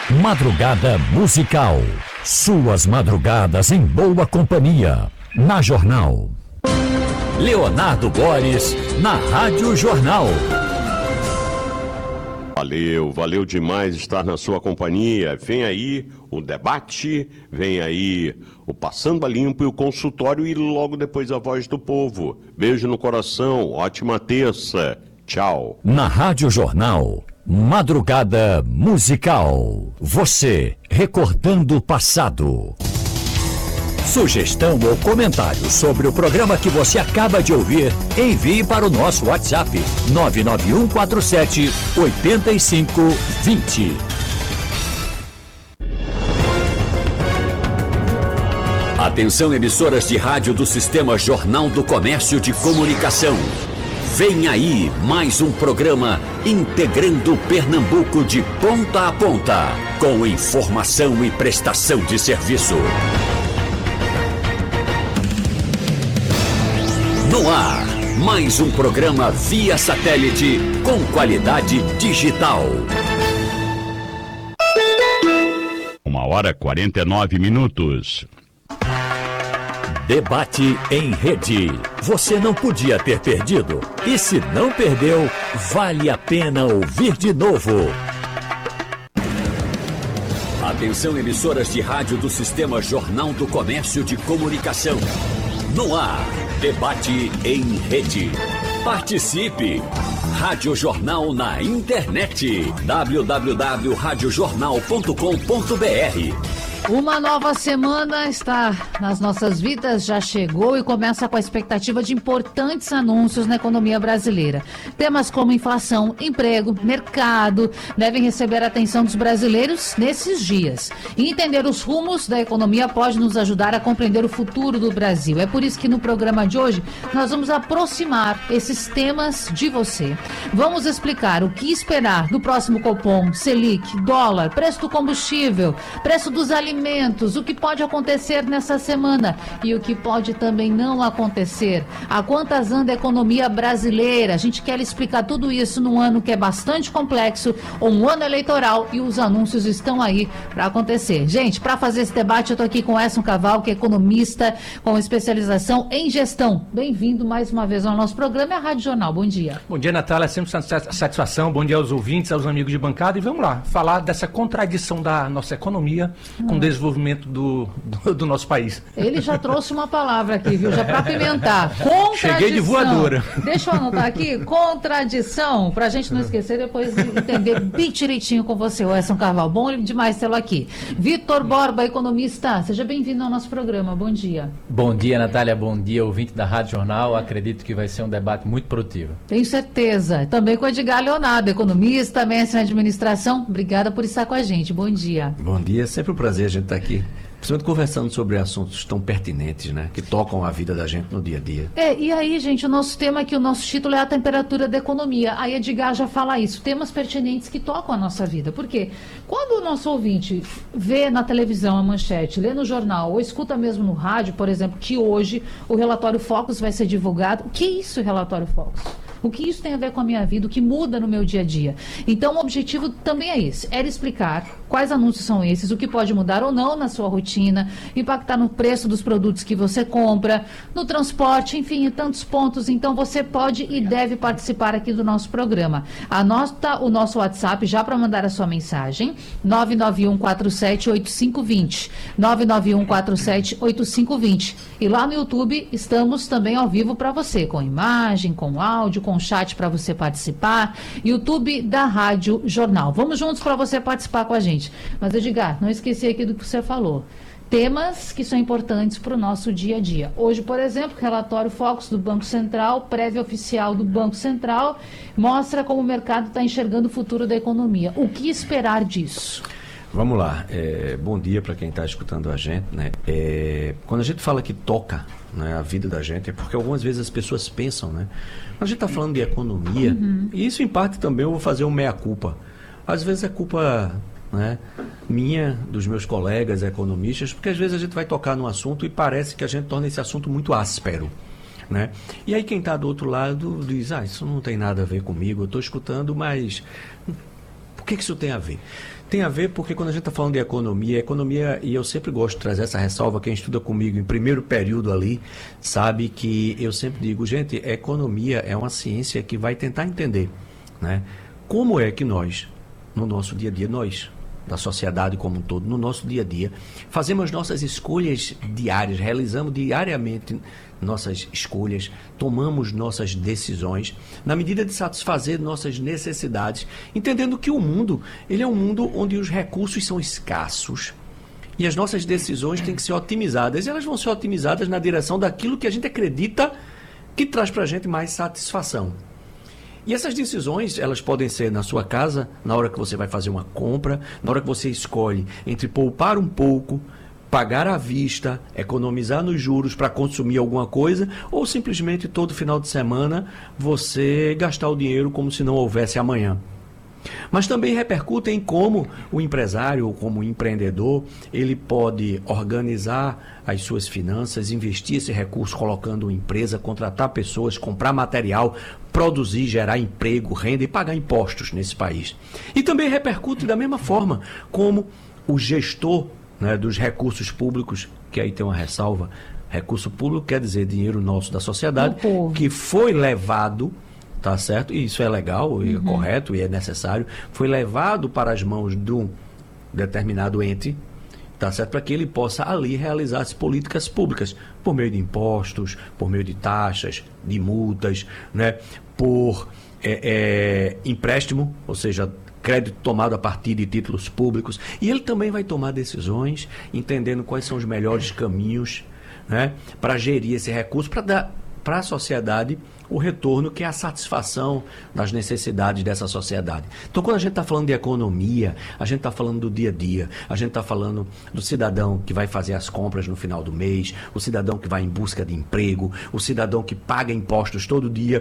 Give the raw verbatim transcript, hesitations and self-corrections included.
Madrugada Musical. Suas madrugadas em boa companhia. Na Jornal. Leonardo Boris, na Rádio Jornal. Valeu, valeu demais estar na sua companhia. Vem aí o debate, vem aí o Passando a Limpo e o consultório e logo depois a Voz do Povo. Beijo no coração, ótima terça. Tchau. Na Rádio Jornal, Madrugada Musical. Você recordando o passado. Sugestão ou comentário sobre o programa que você acaba de ouvir, envie para o nosso WhatsApp nove nove um quatro sete oito cinco dois zero. Atenção, emissoras de rádio do Sistema Jornal do Comércio de Comunicação. Vem aí mais um programa integrando Pernambuco de ponta a ponta, com informação e prestação de serviço. No ar, mais um programa via satélite com qualidade digital. Uma hora e quarenta e nove minutos. Debate em rede. Você não podia ter perdido. E se não perdeu, vale a pena ouvir de novo. Atenção, emissoras de rádio do Sistema Jornal do Comércio de Comunicação. No ar, debate em rede. Participe! Rádio Jornal na internet. w w w ponto rádio jornal ponto com ponto b r. Uma nova semana está nas nossas vidas, já chegou e começa com a expectativa de importantes anúncios na economia brasileira. Temas como inflação, emprego, mercado devem receber a atenção dos brasileiros nesses dias. E entender os rumos da economia pode nos ajudar a compreender o futuro do Brasil. É por isso que no programa de hoje nós vamos aproximar esses temas de você. Vamos explicar o que esperar do próximo Copom, Selic, dólar, preço do combustível, preço dos alimentos, alimentos, o que pode acontecer nessa semana e o que pode também não acontecer. A quantas anda a economia brasileira? A gente quer explicar tudo isso num ano que é bastante complexo, um ano eleitoral, e os anúncios estão aí para acontecer. Gente, para fazer esse debate eu estou aqui com o Edson Caval, que é economista com especialização em gestão. Bem-vindo mais uma vez ao nosso programa e à Rádio Jornal. Bom dia. Bom dia, Natália. Sempre satisfação. Bom dia aos ouvintes, aos amigos de bancada. E vamos lá, falar dessa contradição da nossa economia com o desenvolvimento do, do, do nosso país. Ele já trouxe uma palavra aqui, viu? Já para apimentar. Contradição. Cheguei de voadora. Deixa eu anotar aqui. Contradição, para a gente não esquecer depois de entender bem direitinho com você, o Edson Carvalho. Bom demais tê-lo aqui. Vitor Borba, economista. Seja bem-vindo ao nosso programa. Bom dia. Bom dia, Natália. Bom dia, ouvinte da Rádio Jornal. Acredito que vai ser um debate muito produtivo. Tenho certeza. Também com o Edgar Leonardo, economista, mestre em administração. Obrigada por estar com a gente. Bom dia. Bom dia. Sempre um prazer a gente estar aqui, principalmente conversando sobre assuntos tão pertinentes, né, que tocam a vida da gente no dia a dia. É, e aí, gente, o nosso tema aqui, o nosso título é a temperatura da economia. Aí Edgar já fala isso, temas pertinentes que tocam a nossa vida. Por quê? Quando o nosso ouvinte vê na televisão a manchete, lê no jornal ou escuta mesmo no rádio, por exemplo, que hoje o relatório Focus vai ser divulgado, o que é isso, o relatório Focus? O que isso tem a ver com a minha vida, o que muda no meu dia a dia? Então, o objetivo também é esse, era explicar quais anúncios são esses, o que pode mudar ou não na sua rotina, impactar no preço dos produtos que você compra, no transporte, enfim, em tantos pontos. Então, você pode e deve participar aqui do nosso programa. Anota o nosso WhatsApp já para mandar a sua mensagem, nove nove um quatro sete oito cinco dois zero, nove nove um quatro sete oito cinco dois zero. E lá no YouTube estamos também ao vivo para você, com imagem, com áudio, com chat para você participar, YouTube da Rádio Jornal. Vamos juntos para você participar com a gente. Mas, Edgar, não esqueci aqui do que você falou. Temas que são importantes para o nosso dia a dia. Hoje, por exemplo, o relatório Focus do Banco Central, prévia oficial do Banco Central, mostra como o mercado está enxergando o futuro da economia. O que esperar disso? Vamos lá. É, bom dia para quem está escutando a gente, né? É, quando a gente fala que toca, né, a vida da gente, é porque algumas vezes as pessoas pensam, né? Quando a gente está falando de economia, uhum. e isso em parte também eu vou fazer um meia-culpa. Às vezes é culpa, né, minha, dos meus colegas economistas, porque às vezes a gente vai tocar num assunto e parece que a gente torna esse assunto muito áspero, né? E aí quem está do outro lado diz, ah, isso não tem nada a ver comigo, eu estou escutando, mas... Por que, que isso tem a ver? Tem a ver porque quando a gente está falando de economia, economia, e eu sempre gosto de trazer essa ressalva, quem estuda comigo em primeiro período ali, sabe que eu sempre digo, gente, economia é uma ciência que vai tentar entender, né, como é que nós, no nosso dia a dia, nós, da sociedade como um todo, no nosso dia a dia, fazemos nossas escolhas diárias, realizamos diariamente nossas escolhas, tomamos nossas decisões, na medida de satisfazer nossas necessidades, entendendo que o mundo, ele é um mundo onde os recursos são escassos e as nossas decisões têm que ser otimizadas, e elas vão ser otimizadas na direção daquilo que a gente acredita que traz para a gente mais satisfação. E essas decisões, elas podem ser na sua casa, na hora que você vai fazer uma compra, na hora que você escolhe entre poupar um pouco, pagar à vista, economizar nos juros para consumir alguma coisa, ou simplesmente todo final de semana você gastar o dinheiro como se não houvesse amanhã. Mas também repercute em como o empresário ou como o empreendedor, ele pode organizar as suas finanças, investir esse recurso colocando uma empresa, contratar pessoas, comprar material, produzir, gerar emprego, renda e pagar impostos nesse país. E também repercute da mesma forma como o gestor, né, dos recursos públicos, que aí tem uma ressalva, recurso público quer dizer dinheiro nosso da sociedade, que foi levado, tá certo? E isso é legal, e é correto, e é necessário, foi levado para as mãos de um determinado ente, tá certo? Para que ele possa ali realizar as políticas públicas, por meio de impostos, por meio de taxas, de multas, né? Por é, é, empréstimo, ou seja, crédito tomado a partir de títulos públicos. E ele também vai tomar decisões, entendendo quais são os melhores caminhos, né, para gerir esse recurso, para dar para a sociedade o retorno que é a satisfação das necessidades dessa sociedade. Então, quando a gente está falando de economia, a gente está falando do dia a dia, a gente está falando do cidadão que vai fazer as compras no final do mês, o cidadão que vai em busca de emprego, o cidadão que paga impostos todo dia,